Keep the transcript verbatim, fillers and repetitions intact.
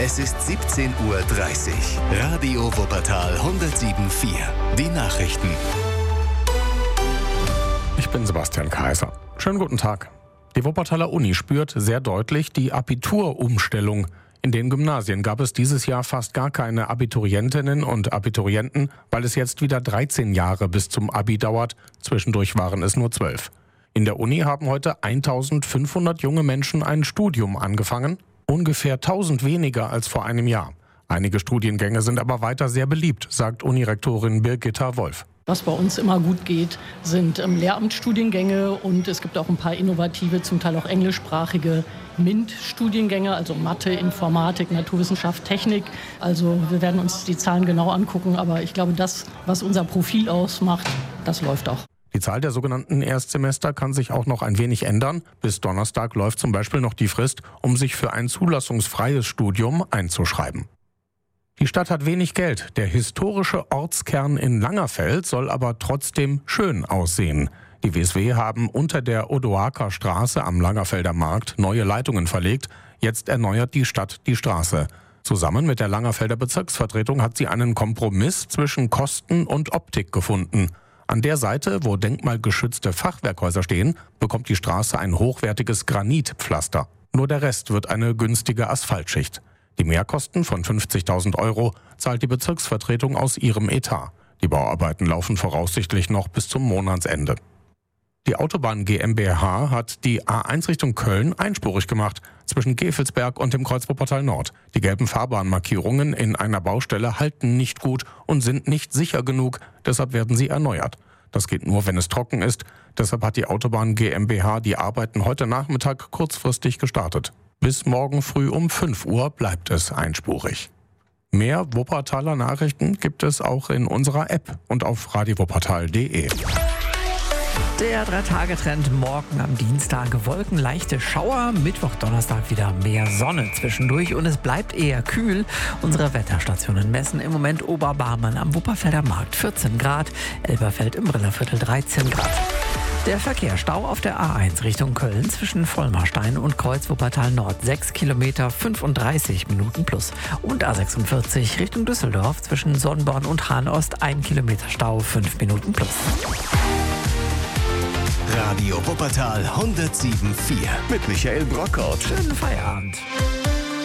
Es ist siebzehn Uhr dreißig. Radio Wuppertal hundertsieben Komma vier. Die Nachrichten. Ich bin Sebastian Kaiser. Schönen guten Tag. Die Wuppertaler Uni spürt sehr deutlich die Abiturumstellung. In den Gymnasien gab es dieses Jahr fast gar keine Abiturientinnen und Abiturienten, weil es jetzt wieder dreizehn Jahre bis zum Abi dauert. Zwischendurch waren es nur zwölf. In der Uni haben heute eintausendfünfhundert junge Menschen ein Studium angefangen. Ungefähr tausend weniger als vor einem Jahr. Einige Studiengänge sind aber weiter sehr beliebt, sagt Unirektorin Birgitta Wolf. Was bei uns immer gut geht, sind ähm, Lehramtsstudiengänge und es gibt auch ein paar innovative, zum Teil auch englischsprachige MINT-Studiengänge, also Mathe, Informatik, Naturwissenschaft, Technik. Also wir werden uns die Zahlen genau angucken, aber ich glaube, das, was unser Profil ausmacht, das läuft auch. Die Zahl der sogenannten Erstsemester kann sich auch noch ein wenig ändern. Bis Donnerstag läuft zum Beispiel noch die Frist, um sich für ein zulassungsfreies Studium einzuschreiben. Die Stadt hat wenig Geld. Der historische Ortskern in Langerfeld soll aber trotzdem schön aussehen. Die W S W haben unter der Odoaker Straße am Langerfelder Markt neue Leitungen verlegt. Jetzt erneuert die Stadt die Straße. Zusammen mit der Langerfelder Bezirksvertretung hat sie einen Kompromiss zwischen Kosten und Optik gefunden. An der Seite, wo denkmalgeschützte Fachwerkhäuser stehen, bekommt die Straße ein hochwertiges Granitpflaster. Nur der Rest wird eine günstige Asphaltschicht. Die Mehrkosten von fünfzigtausend Euro zahlt die Bezirksvertretung aus ihrem Etat. Die Bauarbeiten laufen voraussichtlich noch bis zum Monatsende. Die Autobahn GmbH hat die A eins Richtung Köln einspurig gemacht, zwischen Gevelsberg und dem Kreuz Wuppertal Nord. Die gelben Fahrbahnmarkierungen in einer Baustelle halten nicht gut und sind nicht sicher genug, deshalb werden sie erneuert. Das geht nur, wenn es trocken ist. Deshalb hat die Autobahn GmbH die Arbeiten heute Nachmittag kurzfristig gestartet. Bis morgen früh um fünf Uhr bleibt es einspurig. Mehr Wuppertaler Nachrichten gibt es auch in unserer App und auf radio wuppertal punkt de. Der Drei-Tage-Trend morgen am Dienstag. Wolken, leichte Schauer. Mittwoch, Donnerstag wieder mehr Sonne zwischendurch und es bleibt eher kühl. Unsere Wetterstationen messen im Moment Oberbarmen am Wupperfelder Markt vierzehn Grad, Elberfeld im Brillerviertel dreizehn Grad. Der Verkehrsstau auf der A eins Richtung Köln zwischen Vollmarstein und Kreuz Wuppertal Nord sechs Kilometer, fünfunddreißig Minuten plus. Und A sechsundvierzig Richtung Düsseldorf zwischen Sonnborn und Hahn-Ost ein Kilometer Stau, fünf Minuten plus. Radio Wuppertal hundertsieben Komma vier mit Michael Brockhaut. Schönen Feierabend.